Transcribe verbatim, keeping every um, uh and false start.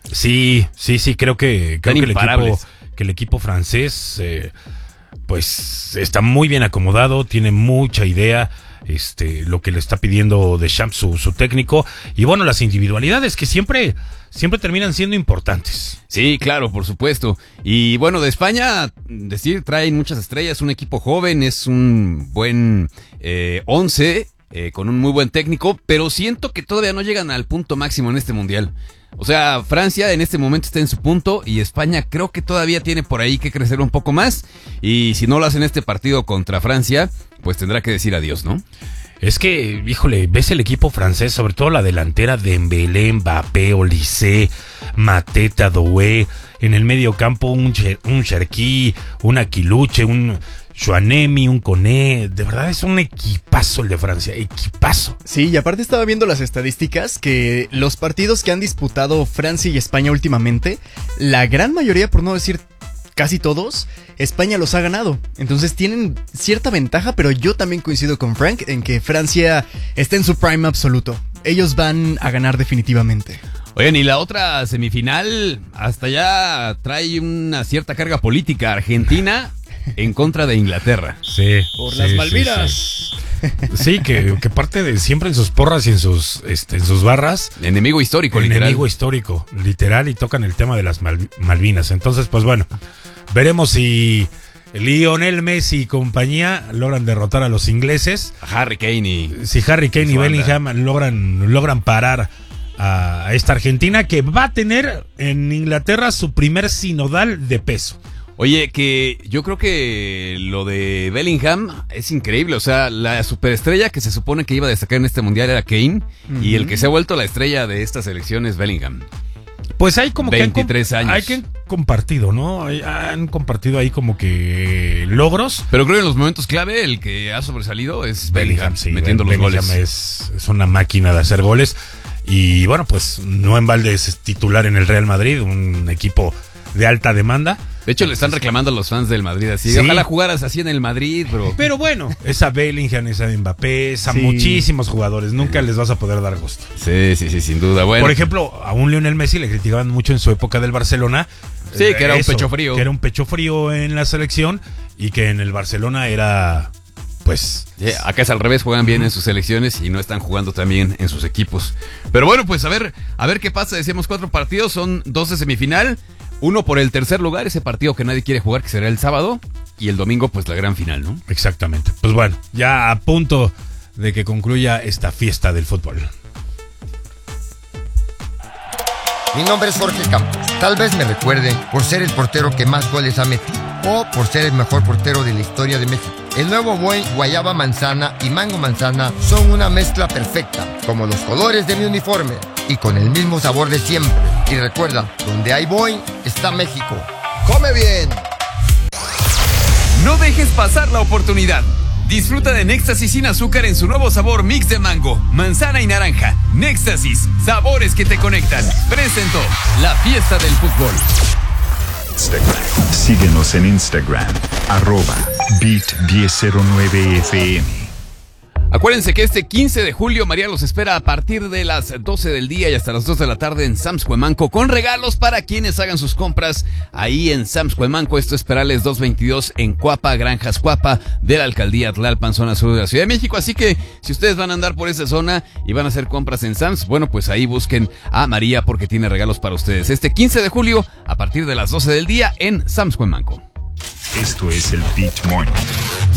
Sí, sí, sí, creo que, creo que el equipo, que el equipo francés, eh, pues está muy bien acomodado, tiene mucha idea, este, lo que le está pidiendo Deschamps, su, su técnico, y bueno, las individualidades que siempre, siempre terminan siendo importantes. Sí, claro, por supuesto. Y bueno, de España, decir, traen muchas estrellas, un equipo joven, es un buen eh, once, eh, con un muy buen técnico, pero siento que todavía no llegan al punto máximo en este mundial. O sea, Francia en este momento está en su punto y España creo que todavía tiene por ahí que crecer un poco más. Y si no lo hacen este partido contra Francia, pues tendrá que decir adiós, ¿no? Es que, híjole, ves el equipo francés, sobre todo la delantera de Dembélé, Mbappé, Olise, Mateta, Doué, en el medio campo un, un Cherki, un Aquiluche, un Chouameni, un Koné, de verdad es un equipazo el de Francia, equipazo. Sí, y aparte estaba viendo las estadísticas que los partidos que han disputado Francia y España últimamente, la gran mayoría, por no decir casi todos, España los ha ganado. Entonces tienen cierta ventaja, pero yo también coincido con Frank en que Francia está en su prime absoluto. Ellos van a ganar definitivamente. Oigan, y la otra semifinal hasta ya trae una cierta carga política. Argentina en contra de Inglaterra. Sí. Por sí, las sí, Malvinas. Sí, sí. sí que, que parte de siempre en sus porras y en sus, este, en sus barras. Enemigo histórico, enemigo literal. Enemigo histórico, literal, y tocan el tema de las Mal- Malvinas. Entonces, pues bueno, veremos si Lionel Messi y compañía logran derrotar a los ingleses. A Harry Kane y... Si Harry Kane y, y Bellingham logran, logran parar a esta Argentina, que va a tener en Inglaterra su primer sinodal de peso. Oye, que yo creo que lo de Bellingham es increíble. O sea, la superestrella que se supone que iba a destacar en este mundial era Kane. Uh-huh. Y el que se ha vuelto la estrella de esta selección es Bellingham. Pues hay como veintitrés que han, años. Hay que han compartido, ¿no? Hay, han compartido ahí como que logros. Pero creo que en los momentos clave el que ha sobresalido es Bellingham, Bellingham sí, metiendo Bellingham los goles. Es, es una máquina de hacer goles. Y bueno, pues no en balde es titular en el Real Madrid, un equipo de alta demanda. De hecho, le están reclamando a los fans del Madrid así. Sí. Ojalá jugaras así en el Madrid, bro. Pero bueno, es a Bellingham, es a Mbappé, es a sí. muchísimos jugadores. Nunca les vas a poder dar gusto. Sí, sí, sí, sin duda. Bueno. Por ejemplo, a un Lionel Messi le criticaban mucho en su época del Barcelona. Sí, que era eso, un pecho frío. Que era un pecho frío en la selección y que en el Barcelona era... Pues sí, acá es al revés, juegan bien en sus selecciones y no están jugando tan bien en sus equipos. Pero bueno, pues a ver, a ver qué pasa. Decíamos cuatro partidos, son dos de semifinal, uno por el tercer lugar, ese partido que nadie quiere jugar, que será el sábado, y el domingo pues la gran final, ¿no? Exactamente. Pues bueno, ya a punto de que concluya esta fiesta del fútbol. Mi nombre es Jorge Campos. Tal vez me recuerden por ser el portero que más goles ha metido o por ser el mejor portero de la historia de México. El nuevo Boing Guayaba Manzana y Mango Manzana son una mezcla perfecta, como los colores de mi uniforme y con el mismo sabor de siempre. Y recuerda, donde hay Boing está México. ¡Come bien! No dejes pasar la oportunidad. Disfruta de Néxtasis sin azúcar en su nuevo sabor mix de mango, manzana y naranja. Néxtasis, sabores que te conectan. Presentó la fiesta del fútbol. Instagram. Síguenos en Instagram, arroba beat diez cero nueve F M. Acuérdense que este quince de julio María los espera a partir de las doce del día y hasta las dos de la tarde en Sam's Cuemanco con regalos para quienes hagan sus compras ahí en Sam's Cuemanco. Esto es Perales doscientos veintidós en Cuapa, Granjas Cuapa de la Alcaldía Tlalpan, zona sur de la Ciudad de México. Así que si ustedes van a andar por esa zona y van a hacer compras en Sam's, bueno, pues ahí busquen a María porque tiene regalos para ustedes. Este quince de julio a partir de las doce del día en Sam's Cuemanco. Esto es el Beat Morning.